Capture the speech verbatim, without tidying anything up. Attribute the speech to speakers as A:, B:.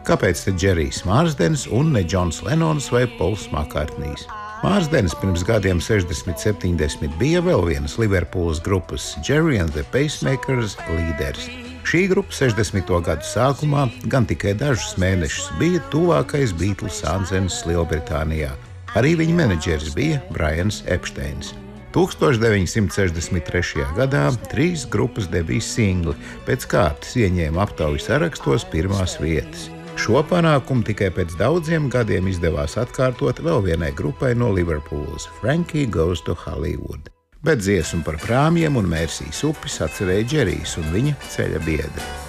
A: Kāpēc te Džerijs Marsdens un ne Džons Lenons vai Pols Makartnijs? Marsdens pirms gadiem sešdesmit septiņdesmit bija vēl vienas Liverpūles grupas Gerry and the Pacemakers līderis. Šī grupa sešdesmito gadu sākumā gan tikai dažus mēnešus bija tuvākais Beatles ansens Lielbritānijā. Arī viņa menedžeris bija Brians Epsteins. tūkstoš deviņi simti sešdesmit trešajā gadā trīs grupas debija singli pēc kārtas ieņēma aptaujas sarakstos pirmās vietas. Šo panākumu tikai pēc daudziem gadiem izdevās atkārtot vēl vienai grupai no Liverpooles – Frankie Goes to Hollywood. Bet dziesmu par prāmjiem un Mērsijas upes atcerēja Džerijs un viņa ceļa biedri.